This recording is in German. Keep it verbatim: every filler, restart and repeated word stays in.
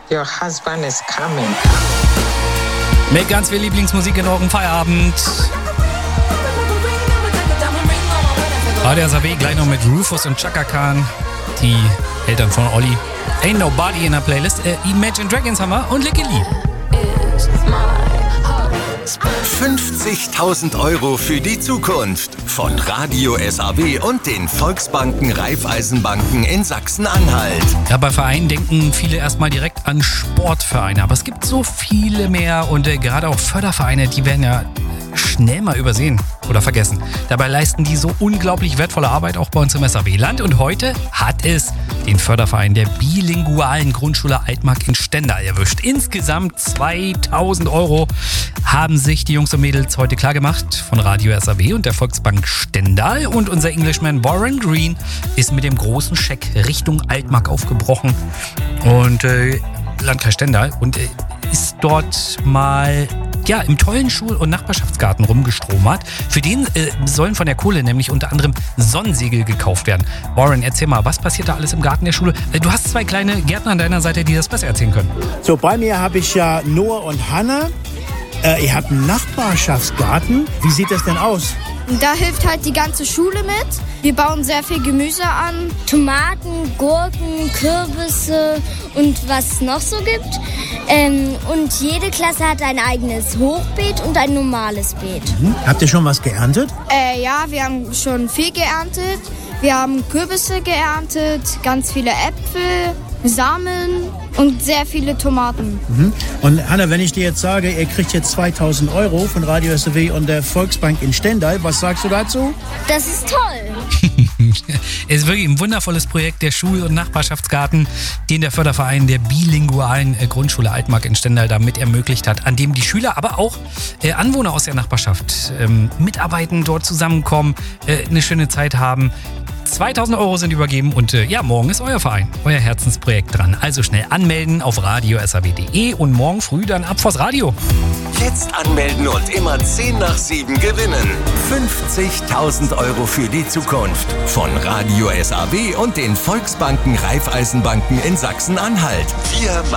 Your husband is coming. Mit ganz viel Lieblingsmusik in eurem Feierabend. Radio S A W gleich noch mit Rufus und Chaka Khan, die Eltern von Olli. Ain't Nobody in der Playlist. Äh, Imagine Dragons haben wir und Licky Lee. fünfzigtausend Euro für die Zukunft von Radio S A W und den Volksbanken Raiffeisenbanken in Sachsen-Anhalt. Ja, bei Vereinen denken viele erstmal direkt an Sportvereine, aber es gibt so viele mehr und äh, gerade auch Fördervereine, die werden ja schnell mal übersehen oder vergessen. Dabei leisten die so unglaublich wertvolle Arbeit auch bei uns im S A W-Land und heute hat es den Förderverein der bilingualen Grundschule Altmark in Stendal erwischt. Insgesamt zweitausend Euro haben sich die Jungs und Mädels heute klargemacht von Radio S A W und der Volksbank Stendal und unser Englishman Warren Green ist mit dem großen Scheck Richtung Altmark aufgebrochen und äh, Landkreis Stendal und äh, ist dort mal ja, im tollen Schul- und Nachbarschaftsgarten rumgestromert. Für den äh, sollen von der Kohle nämlich unter anderem Sonnensegel gekauft werden. Warren, erzähl mal, was passiert da alles im Garten der Schule? Äh, du hast zwei kleine Gärtner an deiner Seite, die das besser erzählen können. So, bei mir habe ich ja Noah und Hannah. Äh, ihr habt einen Nachbarschaftsgarten. Wie sieht das denn aus? Da hilft halt die ganze Schule mit. Wir bauen sehr viel Gemüse an. Tomaten, Gurken, Kürbisse und was es noch so gibt. Ähm, und jede Klasse hat ein eigenes Hochbeet und ein normales Beet. Mhm. Habt ihr schon was geerntet? Äh, ja, wir haben schon viel geerntet. Wir haben Kürbisse geerntet, ganz viele Äpfel, Samen und sehr viele Tomaten. Mhm. Und Hanna, wenn ich dir jetzt sage, ihr kriegt jetzt zweitausend Euro von Radio S A W und der Volksbank in Stendal, was sagst du dazu? Das ist toll. Es ist wirklich ein wundervolles Projekt, der Schul- und Nachbarschaftsgarten, den der Förderverein der bilingualen Grundschule Altmark in Stendal damit ermöglicht hat, an dem die Schüler, aber auch äh, Anwohner aus der Nachbarschaft ähm, mitarbeiten, dort zusammenkommen, äh, eine schöne Zeit haben. zweitausend Euro sind übergeben und äh, ja, morgen ist euer Verein, euer Herzensprojekt dran. Also schnell anmelden auf radio s a w punkt de und morgen früh dann ab vors Radio. Jetzt anmelden und immer zehn nach sieben gewinnen. fünfzigtausend Euro für die Zukunft von Radio S A W und den Volksbanken Raiffeisenbanken in Sachsen-Anhalt. Wir machen